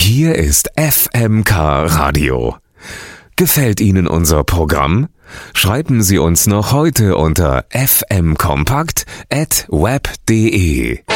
Hier ist FMK Radio. Gefällt Ihnen unser Programm? Schreiben Sie uns noch heute unter fmkompakt@web.de.